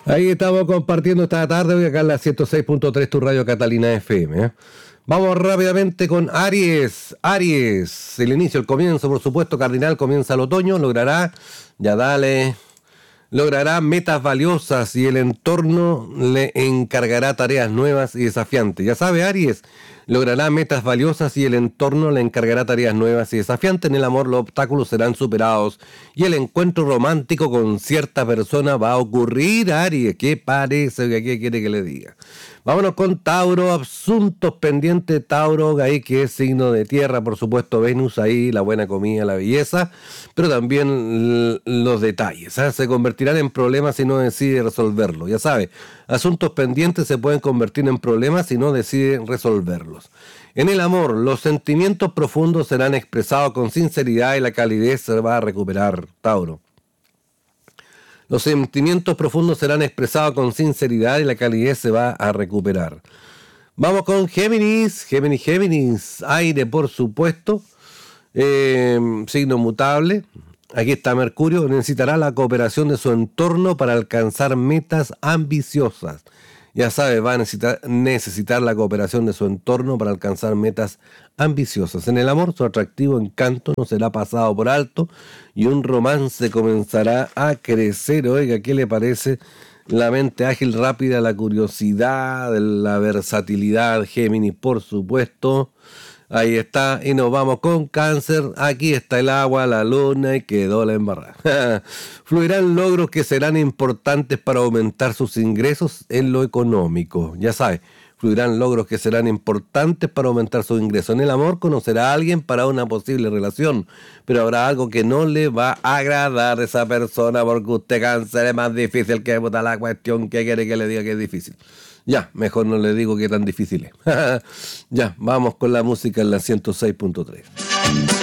Ahí estamos compartiendo esta tarde, hoy acá en la 106.3, tu radio Catalina FM. Vamos rápidamente con Aries. Aries, el inicio, el comienzo, por supuesto, cardinal, comienza el otoño, logrará metas valiosas y el entorno le encargará tareas nuevas y desafiantes. Ya sabe, Aries, logrará metas valiosas y el entorno le encargará tareas nuevas y desafiantes. En el amor los obstáculos serán superados y el encuentro romántico con cierta persona va a ocurrir, Aries. ¿Qué parece? ¿Qué quiere que le diga? Vámonos con Tauro, asuntos pendientes, Tauro, ahí que es signo de tierra, por supuesto, Venus, ahí la buena comida, la belleza, pero también los detalles, ¿eh? Se convertirán en problemas si no decide resolverlo. Ya sabe, asuntos pendientes se pueden convertir en problemas si no decide resolverlos. En el amor, los sentimientos profundos serán expresados con sinceridad y la calidez se va a recuperar, Tauro. Los sentimientos profundos serán expresados con sinceridad y la calidez se va a recuperar. Vamos con Géminis. Géminis. Aire, por supuesto. Signo mutable. Aquí está Mercurio. Necesitará la cooperación de su entorno para alcanzar metas ambiciosas. Ya sabe, va a necesitar la cooperación de su entorno para alcanzar metas ambiciosas. En el amor, su atractivo encanto no será pasado por alto y un romance comenzará a crecer. Oiga, ¿qué le parece? La mente ágil, rápida, la curiosidad, la versatilidad, Géminis, por supuesto. Ahí está, y nos vamos con Cáncer. Aquí está el agua, la luna y quedó la embarrada. Fluirán logros que serán importantes para aumentar sus ingresos en lo económico. Ya sabe, fluirán logros que serán importantes para aumentar sus ingresos. En el amor conocerá a alguien para una posible relación, pero habrá algo que no le va a agradar a esa persona porque usted, Cáncer, es más difícil que puta la cuestión. ¿Qué quiere que le diga que es difícil? Ya, mejor no le digo qué tan difícil es. Ya, vamos con la música en la 106.3.